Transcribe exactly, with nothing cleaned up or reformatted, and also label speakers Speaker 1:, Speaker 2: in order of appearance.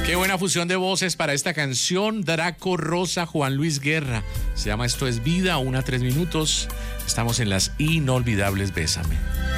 Speaker 1: Qué buena fusión de voces para esta canción. Draco Rosa, Juan Luis Guerra. Se llama Esto es Vida, una a tres minutos. Estamos en las inolvidables Bésame.